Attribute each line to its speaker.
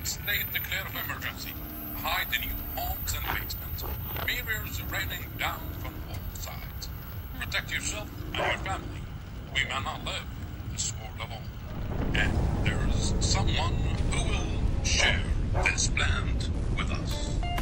Speaker 1: State declare of emergency. Hide in your homes and basements. Mirrors raining down from all sides. Protect yourself and your family. We may not live in this world alone. And there